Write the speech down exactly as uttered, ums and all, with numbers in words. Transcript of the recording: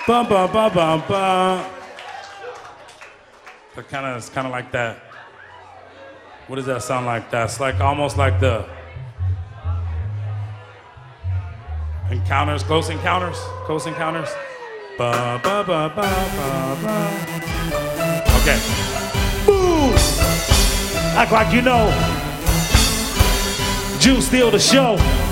Bum bum bum bum bum. That kind of, it's kind of like that. What does that sound like? That's like almost like the encounters, close encounters, close encounters. Ba ba ba ba ba ba. Okay. Boom! Act like you know. Juice steal the show.